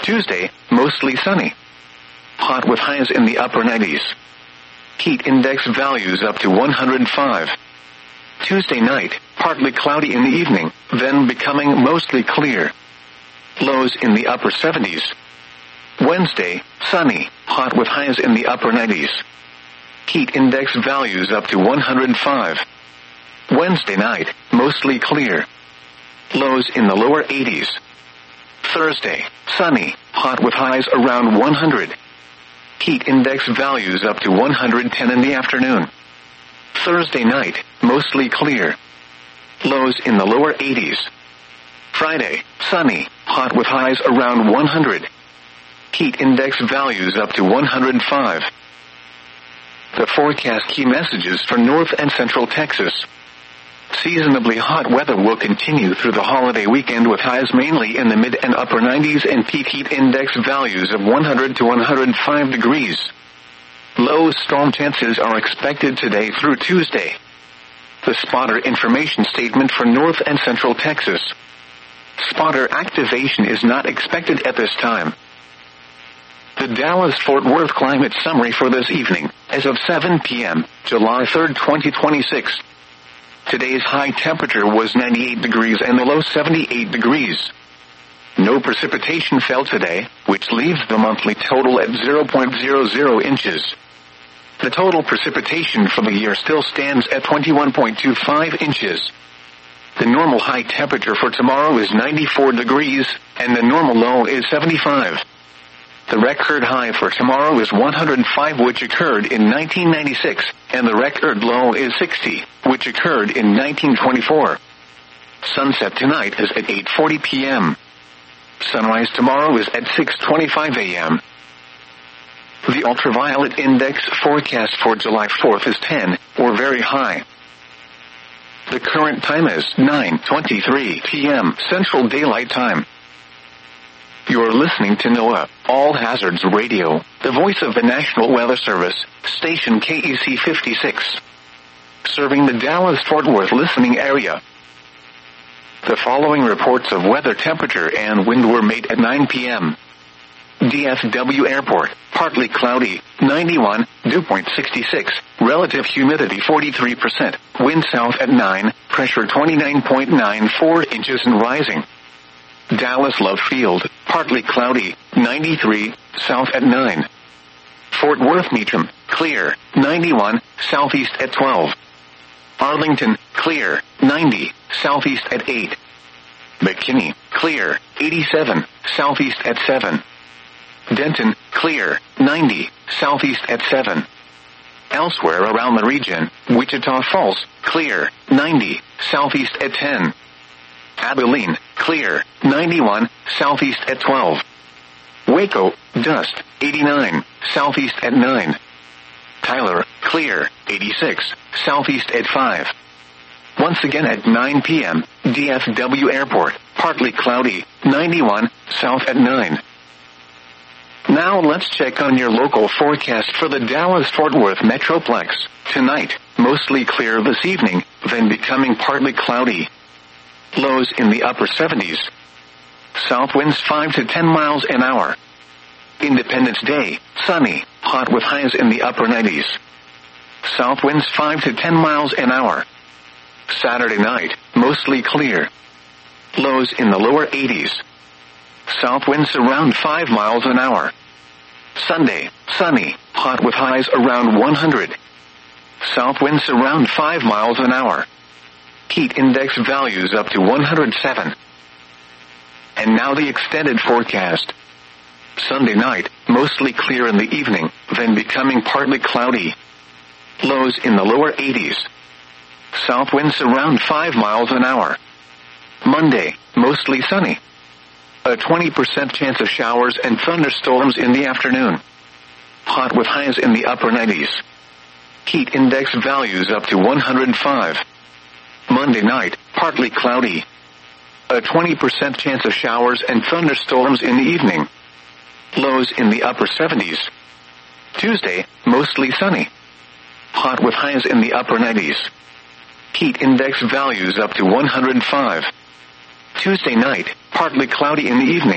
Tuesday, mostly sunny. Hot with highs in the upper 90s. Heat index values up to 105. Tuesday night, partly cloudy in the evening, then becoming mostly clear. Lows in the upper 70s. Wednesday, sunny, hot with highs in the upper 90s. Heat index values up to 105. Wednesday night, mostly clear. Lows in the lower 80s. Thursday, sunny, hot with highs around 100. Heat index values up to 110 in the afternoon. Thursday night, mostly clear. Lows in the lower 80s. Friday, sunny, hot with highs around 100. Heat index values up to 105. The forecast key messages for North and Central Texas. Seasonably hot weather will continue through the holiday weekend with highs mainly in the mid and upper 90s and peak heat index values of 100 to 105 degrees. Low storm chances are expected today through Tuesday. The spotter information statement for North and Central Texas. Spotter activation is not expected at this time. The Dallas-Fort Worth climate summary for this evening, as of 7 p.m., July 3, 2026. Today's high temperature was 98 degrees and the low 78 degrees. No precipitation fell today, which leaves the monthly total at 0.00 inches. The total precipitation for the year still stands at 21.25 inches. The normal high temperature for tomorrow is 94 degrees, and the normal low is 75. The record high for tomorrow is 105, which occurred in 1996, and the record low is 60, which occurred in 1924. Sunset tonight is at 8:40 p.m. Sunrise tomorrow is at 6:25 a.m. The ultraviolet index forecast for July 4th is 10, or very high. The current time is 9:23 p.m. Central Daylight Time. You're listening to NOAA, All Hazards Radio, the voice of the National Weather Service, station KEC 56. Serving the Dallas-Fort Worth listening area. The following reports of weather, temperature, and wind were made at 9 p.m. DFW Airport, partly cloudy, 91, dew point 66, relative humidity 43%, wind south at 9, pressure 29.94 inches and rising. Dallas Love Field, partly cloudy, 93, south at 9. Fort Worth Meacham, clear, 91, southeast at 12. Arlington, clear, 90, southeast at 8. McKinney, clear, 87, southeast at 7. Denton, clear, 90, southeast at 7. Elsewhere around the region, Wichita Falls, clear, 90, southeast at 10. Abilene, clear, 91, southeast at 12. Waco, dust, 89, southeast at 9. Tyler, clear, 86, southeast at 5. Once again at 9 p.m., DFW Airport, partly cloudy, 91, south at 9. Now let's check on your local forecast for the Dallas-Fort Worth Metroplex. Tonight, mostly clear this evening, then becoming partly cloudy. Lows in the upper 70s. South winds 5 to 10 miles an hour. Independence Day, sunny, hot with highs in the upper 90s. South winds 5 to 10 miles an hour. Saturday night, mostly clear. Lows in the lower 80s. South winds around 5 miles an hour. Sunday, sunny, hot with highs around 100. South winds around 5 miles an hour. Heat index values up to 107. And now the extended forecast. Sunday night, mostly clear in the evening, then becoming partly cloudy. Lows in the lower 80s. South winds around 5 miles an hour. Monday, mostly sunny. A 20% chance of showers and thunderstorms in the afternoon. Hot with highs in the upper 90s. Heat index values up to 105. Monday night, partly cloudy. A 20% chance of showers and thunderstorms in the evening. Lows in the upper 70s. Tuesday, mostly sunny. Hot with highs in the upper 90s. Heat index values up to 105. Tuesday night, partly cloudy in the evening.